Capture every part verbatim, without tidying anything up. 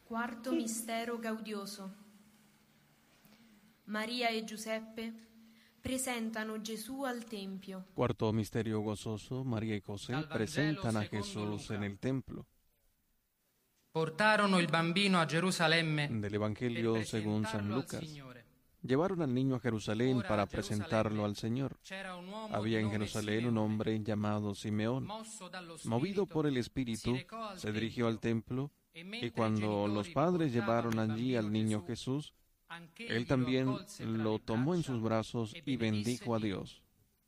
Quarto mistero gaudioso. Maria e Giuseppe presentano Gesù al Tempio. Cuarto misterio gozoso, María y José presentan a Jesús en el templo. Portarono il bambino a Gerusalemme Del Evangelio per según San presentarlo al Lucas. Signore. Llevaron al niño a Jerusalén Ora, para a Gerusalemme presentarlo al Señor. C'era un uomo Había di en nome Jerusalén un Simeone, hombre llamado Simeón. mosso dallo Movido Spirito, por el Espíritu, si recò al se dirigió al templo, e y mentre cuando i genitori los padres portavano llevaron il allí al bambino niño Gesù, Jesús, anch'egli él lo también accolse tra lo le tomó en braccia sus brazos e y benedisse bendijo a Dio. Dios.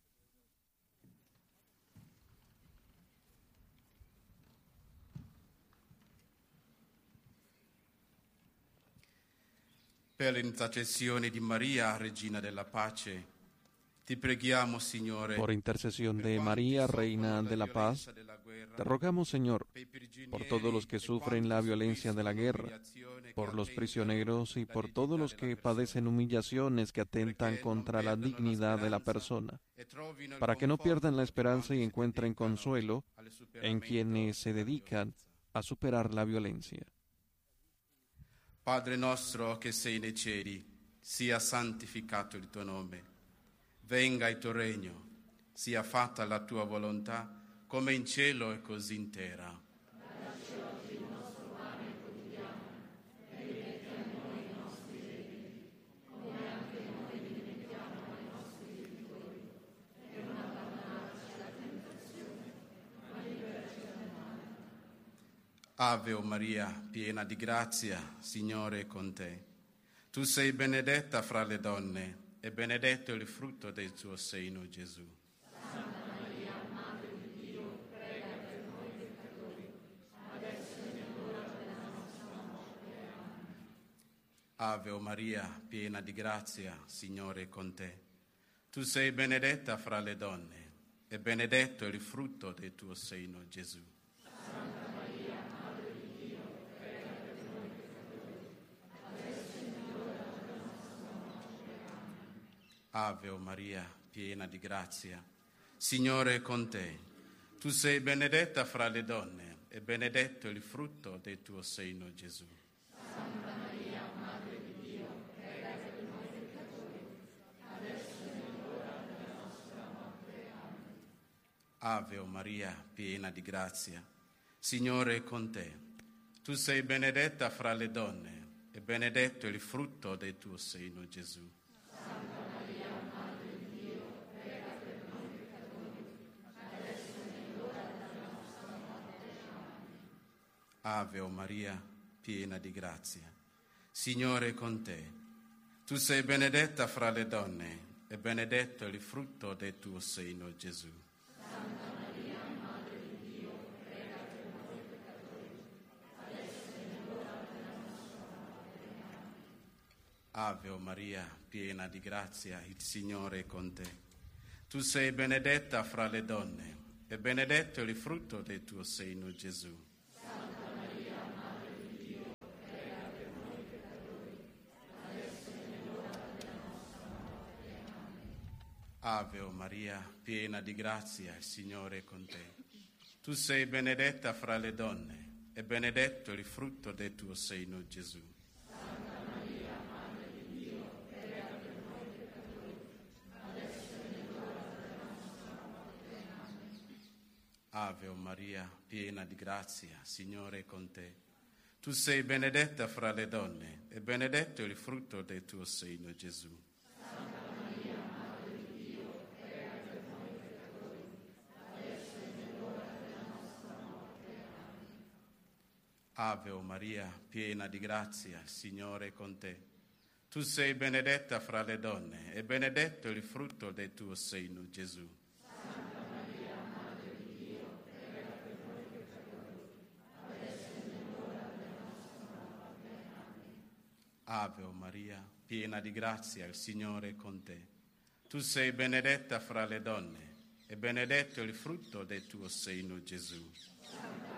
Per l'intercessione di Maria, Regina della Pace, ti preghiamo, Signore, Por intercesión per de quanti María, soffrono Reina de la Paz, violenza della guerra, te rogamos, Señor, per i prigionieri por todos los que e sufren quanti la violencia de la subiscono guerra, umiliazione che por los attentano prisioneros y la por todos dignità los della que persona, padecen humillaciones que atentan perché non contra la perdano dignidad de la speranza persona, e trovino il para que no conforto pierdan la di esperanza y quanti si encuentren dedicano consuelo al en superamento quienes se della dedican violenza. a superar la violencia. Padre nostro che sei nei cieli, sia santificato il tuo nome. Venga il tuo regno, sia fatta la tua volontà, come in cielo e così in terra. Dacci oggi il nostro pane quotidiano e rimetti a noi i nostri debiti, come anche noi rimettiamo ai nostri debitori, e non abbandonarci alla tentazione, ma liberaci dal male. Ave o Maria, piena di grazia, Signore è con te. Tu sei benedetta fra le donne, e benedetto il frutto del tuo seno, Gesù. Santa Maria, Madre di Dio, prega per noi peccatori, adesso è l'ora della nostra morte. Amen. Ave o Maria, piena di grazia, Signore è con te. Tu sei benedetta fra le donne, e benedetto il frutto del tuo seno, Gesù. Santa Maria, Madre di Dio, prega per noi peccatori, adesso è l'ora della nostra morte. Amen. Ave o Maria, piena di grazia, Signore è con te. Tu sei benedetta fra le donne, e benedetto il frutto del tuo seno, Gesù. Santa Maria, Madre di Dio, prega per noi peccatori, adesso è l'ora della nostra morte. Amen. Ave o Maria, piena di grazia, Signore è con te. Tu sei benedetta fra le donne, e benedetto il frutto del tuo seno, Gesù. Santa Maria, Madre di Dio, prega per noi peccatori, adesso è l'ora della nostra morte. Amen. Ave o Maria, piena di grazia, Signore è con te. Tu sei benedetta fra le donne, e benedetto il frutto del tuo seno, Gesù. Santa Maria, Madre di Dio, prega per noi peccatori, adesso è l'ora della nostra morte. Amen. Ave o Maria, piena di grazia, il Signore è con te. Tu sei benedetta fra le donne, e benedetto il frutto del tuo seno, Gesù. Santa Maria, Madre di Dio, prega per noi peccatori, adesso è l'ora della nostra morte. Amen. Ave o Maria, piena di grazia, il Signore è con te. Tu sei benedetta fra le donne, e benedetto il frutto del tuo seno, Gesù. Santa Maria, Madre di Dio, prega per noi peccatori, adesso è l'ora della nostra morte. Amen. Ave o Maria, piena di grazia, Signore è con te. Tu sei benedetta fra le donne, e benedetto il frutto del tuo seno, Gesù. Santa Maria, Madre di Dio, prega per noi peccatori, adesso è l'ora della nostra morte. Amen. Ave o Maria, piena di grazia, il Signore è con te. Tu sei benedetta fra le donne, e benedetto il frutto del tuo seno, Gesù. Santa Maria, Madre di Dio, prega per noi peccatori, adesso è l'ora della nostra morte. Amen. Ave o Maria, piena di grazia, il Signore è con te. Tu sei benedetta fra le donne, e benedetto il frutto del tuo seno, Gesù. Santa